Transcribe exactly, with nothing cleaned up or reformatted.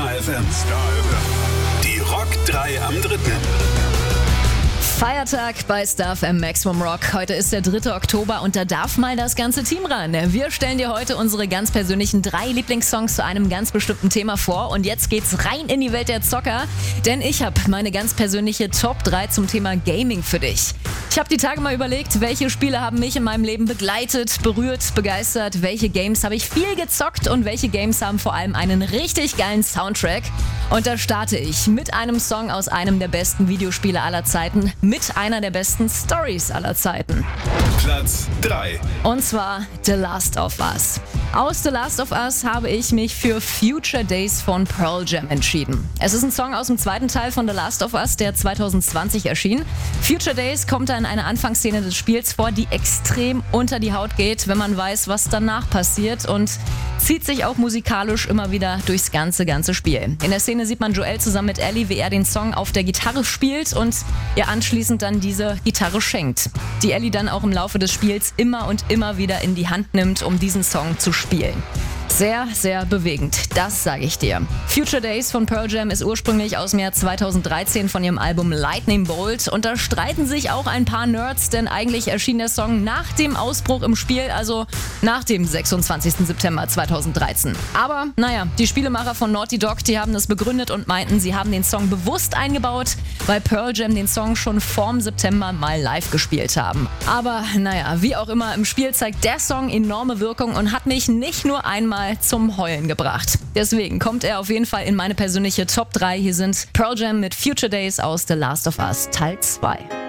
Star F M. Star F M. Die Rock drei am dritten. Feiertag bei Star F M Maximum Rock. Heute ist der dritte Oktober und da darf mal das ganze Team ran. Wir stellen dir heute unsere ganz persönlichen drei Lieblingssongs zu einem ganz bestimmten Thema vor. Und jetzt geht's rein in die Welt der Zocker, denn ich habe meine ganz persönliche Top drei zum Thema Gaming für dich. Ich habe die Tage mal überlegt, welche Spiele haben mich in meinem Leben begleitet, berührt, begeistert, welche Games habe ich viel gezockt und welche Games haben vor allem einen richtig geilen Soundtrack. Und da starte ich mit einem Song aus einem der besten Videospiele aller Zeiten, mit einer der besten Stories aller Zeiten. Platz drei. Und zwar The Last of Us. Aus The Last of Us habe ich mich für Future Days von Pearl Jam entschieden. Es ist ein Song aus dem zweiten Teil von The Last of Us, der zwanzig zwanzig erschien. Future Days kommt da in einer Anfangsszene des Spiels vor, die extrem unter die Haut geht, wenn man weiß, was danach passiert, und zieht sich auch musikalisch immer wieder durchs ganze, ganze Spiel. In der Szene sieht man Joel zusammen mit Ellie, wie er den Song auf der Gitarre spielt und ihr anschließend dann diese Gitarre schenkt, die Ellie dann auch im Laufe des Spiels immer und immer wieder in die Hand nimmt, um diesen Song zu spielen. Sehr, sehr bewegend, das sage ich dir. Future Days von Pearl Jam ist ursprünglich aus dem Jahr zweitausenddreizehn von ihrem Album Lightning Bolt, und da streiten sich auch ein paar Nerds, denn eigentlich erschien der Song nach dem Ausbruch im Spiel, also nach dem sechsundzwanzigsten September zweitausenddreizehn. Aber naja, die Spielemacher von Naughty Dog, die haben das begründet und meinten, sie haben den Song bewusst eingebaut, weil Pearl Jam den Song schon vorm September mal live gespielt haben. Aber naja, wie auch immer, im Spiel zeigt der Song enorme Wirkung und hat mich nicht nur einmal zum Heulen gebracht. Deswegen kommt er auf jeden Fall in meine persönliche Top drei. Hier sind Pearl Jam mit Future Days aus The Last of Us Teil zwei.